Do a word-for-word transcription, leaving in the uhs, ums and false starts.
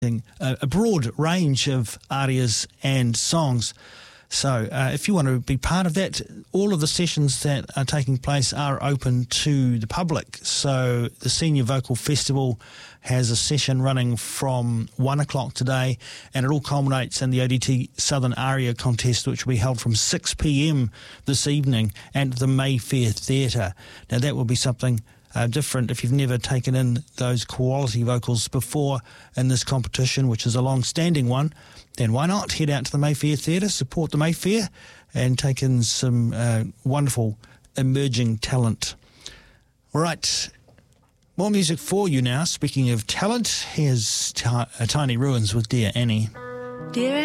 a, a broad range of arias and songs. So uh, if you want to be part of that, all of the sessions that are taking place are open to the public. So the Senior Vocal Festival has a session running from one o'clock today, and it all culminates in the O D T Southern Aria Contest, which will be held from six p.m. this evening at the Mayfair Theatre. Now that will be something Uh, different if you've never taken in those quality vocals before in this competition, which is a long-standing one. Then why not head out to the Mayfair Theatre, support the Mayfair, and take in some uh, wonderful emerging talent. All right, more music for you now. Speaking of talent, here's T- uh, Tiny Ruins with Dear Annie. Dear